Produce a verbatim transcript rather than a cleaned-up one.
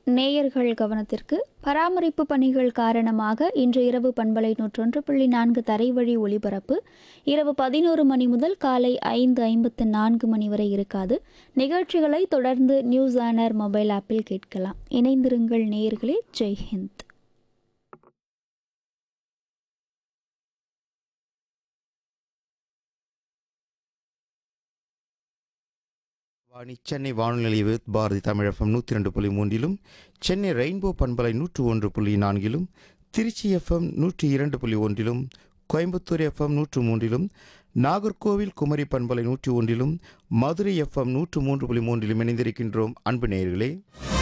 நேயர்கள் கவனத்திற்கு பராமரிப்பு பணிகள் காரணமாக இன்று இரவு பண்பலை நூற்றொன்று புள்ளி நான்கு தரைவழி ஒளிபரப்பு இரவு பதினோரு மணி முதல் காலை ஐந்து ஐம்பத்து நான்கு மணி வரை இருக்காது. நிகழ்ச்சிகளை தொடர்ந்து நியூஸ் ஆனர் மொபைல் ஆப்பில் கேட்கலாம். இணைந்திருங்கள் நேயர்களே. ஜெய்ஹிந்த். வாணி சென்னை வானொலி வித் பாரதி தமிழகம் நூற்றி ரெண்டு புள்ளி மூன்றிலும், சென்னை ரெயின்போ பண்பலை நூற்று ஒன்று புள்ளி நான்கிலும், திருச்சி எஃப்எம் நூற்றி இரண்டு புள்ளி ஒன்றிலும், கோயம்புத்தூர் எஃப்எம் நூற்று மூன்றிலும், நாகர்கோவில் குமரி பண்பலை நூற்றி ஒன்றிலும், மதுரை எஃப்எம் நூற்று மூன்று புள்ளி மூன்றிலும் இணைந்திருக்கின்றோம் அன்பு நேயர்களே.